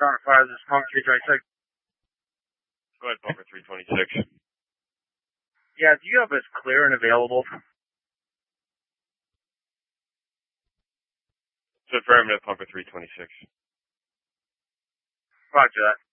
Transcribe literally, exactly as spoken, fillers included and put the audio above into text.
Starting fire, this is Punk three twenty-six. Go ahead, Bunker three twenty-six. Yeah, do you have this clear and available? It's affirmative, Bunker three twenty-six. Roger that.